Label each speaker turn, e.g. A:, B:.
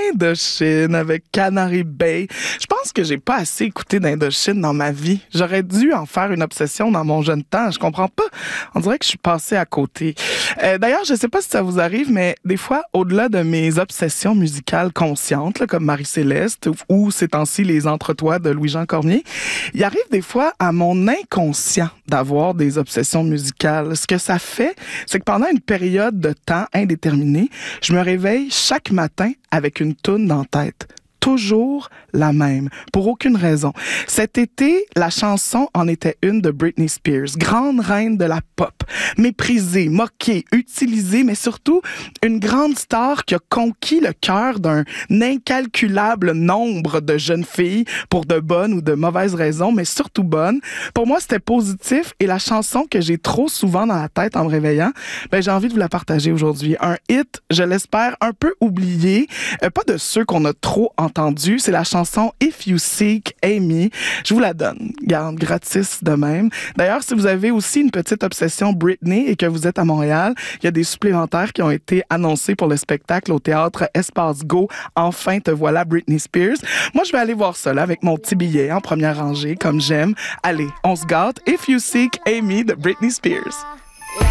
A: Indochine avec Canary Bay. Je pense que j'ai pas assez écouté d'Indochine dans ma vie. J'aurais dû en faire une obsession dans mon jeune temps. Je comprends pas. On dirait que je suis passée à côté. D'ailleurs, je sais pas si ça vous arrive, mais des fois, au-delà de mes obsessions musicales conscientes, là, comme Marie-Céleste ou ces temps-ci les Entre-toi de Louis-Jean Cormier, il arrive des fois à mon inconscient d'avoir des obsessions musicales. Ce que ça fait, c'est que pendant une période de temps indéterminée, je me réveille chaque matin avec une toune dans la tête. Toujours la même, pour aucune raison. Cet été, la chanson en était une de Britney Spears, grande reine de la pop, méprisée, moquée, utilisée, mais surtout une grande star qui a conquis le cœur d'un incalculable nombre de jeunes filles pour de bonnes ou de mauvaises raisons, mais surtout bonnes. Pour moi, c'était positif et la chanson que j'ai trop souvent dans la tête en me réveillant, j'ai envie de vous la partager aujourd'hui. Un hit, je l'espère, un peu oublié, pas de ceux qu'on a trop entendu, c'est la chanson If You Seek Amy. Je vous la donne. Garde, gratis de même. D'ailleurs, si vous avez aussi une petite obsession Britney et que vous êtes à Montréal, il y a des supplémentaires qui ont été annoncés pour le spectacle au théâtre Espace Go. Enfin, te voilà Britney Spears. Moi, je vais aller voir ça là, avec mon petit billet en première rangée, comme j'aime. Allez, on se gâte. If You Seek Amy de Britney Spears.